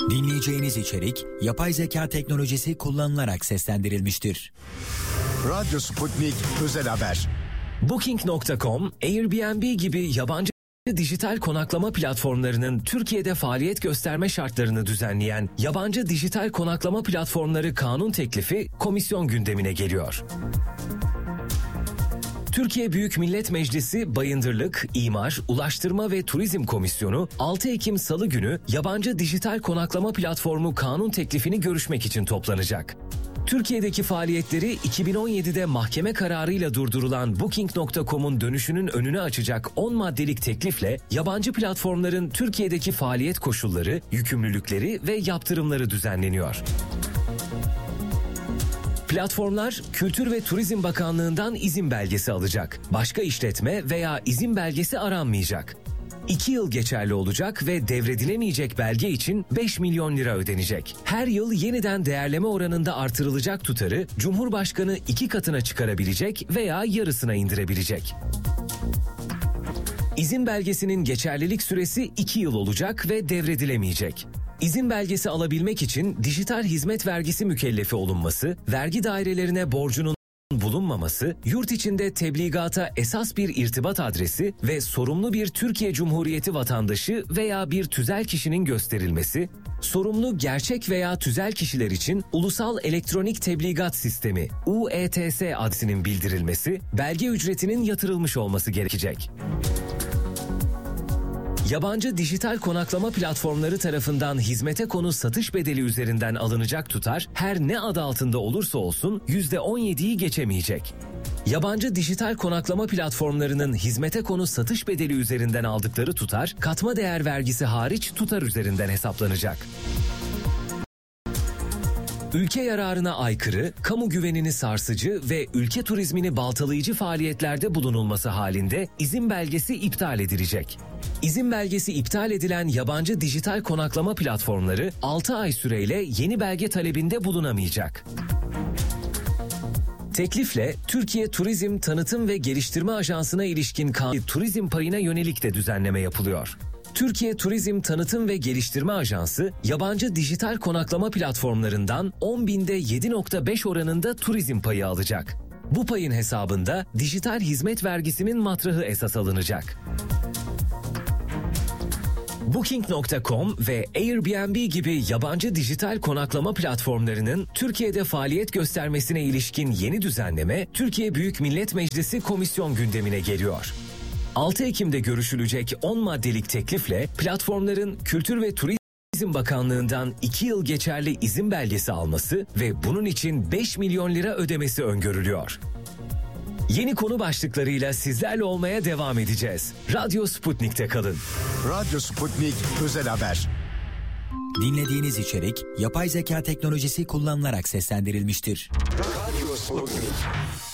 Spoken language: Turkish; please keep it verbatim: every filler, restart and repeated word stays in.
Dinleyeceğiniz içerik yapay zeka teknolojisi kullanılarak seslendirilmiştir. Radyo Sputnik Özel Haber. Booking nokta com, Airbnb gibi yabancı dijital konaklama platformlarının Türkiye'de faaliyet gösterme şartlarını düzenleyen yabancı dijital konaklama platformları kanun teklifi komisyon gündemine geliyor. Türkiye Büyük Millet Meclisi Bayındırlık, İmar, Ulaştırma ve Turizm Komisyonu altı Ekim Salı günü yabancı dijital konaklama platformu kanun teklifini görüşmek için toplanacak. Türkiye'deki faaliyetleri iki bin on yedide mahkeme kararıyla durdurulan Booking nokta com'un dönüşünün önünü açacak on maddelik teklifle yabancı platformların Türkiye'deki faaliyet koşulları, yükümlülükleri ve yaptırımları düzenleniyor. Platformlar Kültür ve Turizm Bakanlığı'ndan izin belgesi alacak. Başka işletme veya izin belgesi aranmayacak. İki yıl geçerli olacak ve devredilemeyecek belge için beş milyon lira ödenecek. Her yıl yeniden değerleme oranında artırılacak tutarı Cumhurbaşkanı iki katına çıkarabilecek veya yarısına indirebilecek. İzin belgesinin geçerlilik süresi iki yıl olacak ve devredilemeyecek. İzin belgesi alabilmek için dijital hizmet vergisi mükellefi olunması, vergi dairelerine borcunun bulunmaması, yurt içinde tebligata esas bir irtibat adresi ve sorumlu bir Türkiye Cumhuriyeti vatandaşı veya bir tüzel kişinin gösterilmesi, sorumlu gerçek veya tüzel kişiler için Ulusal Elektronik Tebligat Sistemi U E T S adresinin bildirilmesi, belge ücretinin yatırılmış olması gerekecek. Yabancı dijital konaklama platformları tarafından hizmete konu satış bedeli üzerinden alınacak tutar her ne adı altında olursa olsun yüzde on yediyi geçemeyecek. Yabancı dijital konaklama platformlarının hizmete konu satış bedeli üzerinden aldıkları tutar, katma değer vergisi hariç tutar üzerinden hesaplanacak. Ülke yararına aykırı, kamu güvenini sarsıcı ve ülke turizmini baltalayıcı faaliyetlerde bulunulması halinde izin belgesi iptal edilecek. İzin belgesi iptal edilen yabancı dijital konaklama platformları altı ay süreyle yeni belge talebinde bulunamayacak. Teklifle Türkiye Turizm Tanıtım ve Geliştirme Ajansı'na ilişkin turizm payına yönelik de düzenleme yapılıyor. Türkiye Turizm Tanıtım ve Geliştirme Ajansı, yabancı dijital konaklama platformlarından on binde yedi nokta beş oranında turizm payı alacak. Bu payın hesabında dijital hizmet vergisinin matrahı esas alınacak. Booking nokta com ve Airbnb gibi yabancı dijital konaklama platformlarının Türkiye'de faaliyet göstermesine ilişkin yeni düzenleme, Türkiye Büyük Millet Meclisi komisyon gündemine geliyor. altı Ekim'de görüşülecek on maddelik teklifle platformların Kültür ve Turizm Bakanlığı'ndan iki yıl geçerli izin belgesi alması ve bunun için beş milyon lira ödemesi öngörülüyor. Yeni konu başlıklarıyla sizlerle olmaya devam edeceğiz. Radyo Sputnik'te kalın. Radyo Sputnik Özel Haber. Dinlediğiniz içerik yapay zeka teknolojisi kullanılarak seslendirilmiştir. Radyo Sputnik.